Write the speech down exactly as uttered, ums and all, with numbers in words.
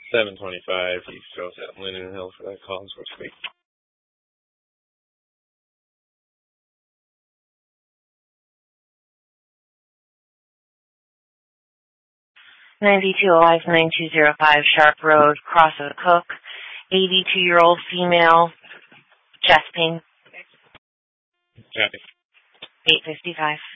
seven twenty-five. You drove that Linden Hill for that call. So to speak. ninety-two Alive nine two zero five Sharp Road, Cross of Cook. eighty-two-year-old female, chest pain. Copy. eight fifty-five.